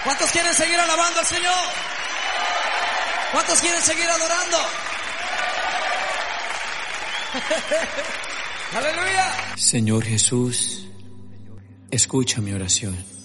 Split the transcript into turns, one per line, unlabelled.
¿Cuántos quieren seguir alabando al Señor? ¿Cuántos quieren seguir adorando? Aleluya.
Señor Jesús, escucha mi oración.